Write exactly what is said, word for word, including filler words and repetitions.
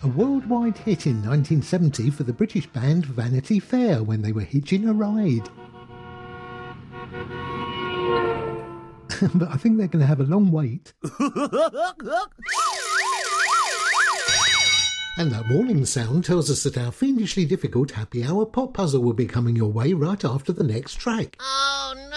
A worldwide hit in nineteen seventy for the British band Vanity Fair when they were hitching a ride. But I think they're going to have a long wait. And that warning sound tells us that our fiendishly difficult happy hour pop puzzle will be coming your way right after the next track. Oh, no!